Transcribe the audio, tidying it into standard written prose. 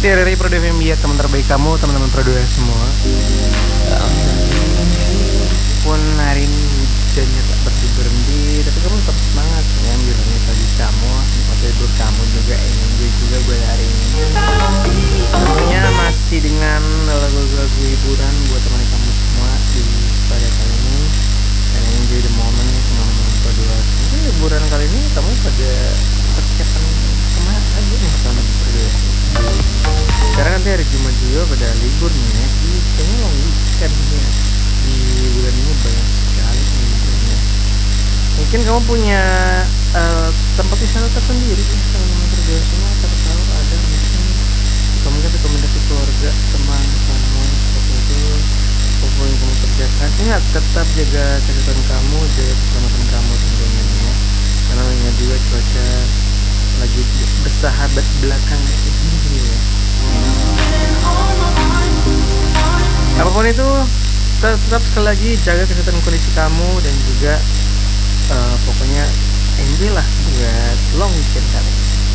Di RRI Pro FM ya, teman terbaik kamu, teman-teman Pro 2 semua. Pun hari ini hujannya tak berhenti, tapi kamu tetap semangat ya, menjalani pagi kamu, tempat tidur kamu juga enjoy juga buat hari ini. Tentunya masih dengan lagu-lagu hiburan buat teman kamu semua di pada kali ini. Dan enjoy the moment teman-teman Pro 2. Mungkin liburan kali ini kamu pada persiapan kemana aja nih teman-teman Pro 2? Sekarang nanti hari Jumat juga pada libur nih ya, di kayaknya long weekend ya. Di bulan ini banyak sekali nih liburnya. Mungkin kamu punya tempat wisata tersendiri nih teman-teman Pro 2 semua. Siapa tahu ada mungkin rekomendasi keluarga, teman kamu seperti itu. Apa yang kamu kerjakan, ingat tetap jaga kesehatan kamu, jaga keselamatan kamu tentunya ya. Karena ingat juga cuaca lagi bersahabat belakangan ini ya. Apapun itu, tetap sekali lagi jaga kesehatan kondisi kamu dan juga pokoknya enjoy lah buat long weekend kali ini.